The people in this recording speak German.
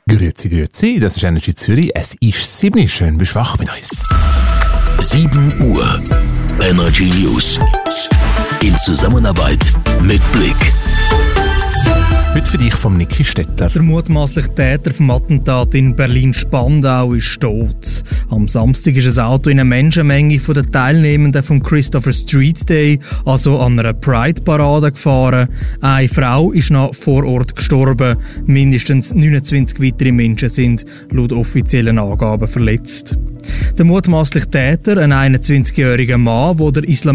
Grüezi, grüezi, das ist Energy Zürich. Es ist 7 Uhr, schön, bist wach mit uns. 7 Uhr. Energy News. In Zusammenarbeit mit Blick. Heute für dich vom Niki Stettler. Der mutmaßliche Täter vom Attentat in Berlin-Spandau ist tot. Am Samstag ist ein Auto in eine Menschenmenge von den Teilnehmenden vom Christopher Street Day, also an einer Pride-Parade, gefahren. Eine Frau ist noch vor Ort gestorben. Mindestens 29 weitere Menschen sind laut offiziellen Angaben verletzt. Der mutmaßliche Täter, ein 21-jähriger Mann, der der